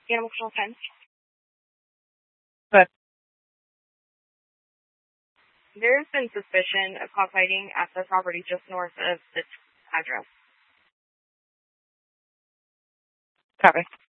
Animal control 10. But There's been suspicion of cockfighting at the property just north of this address. copy.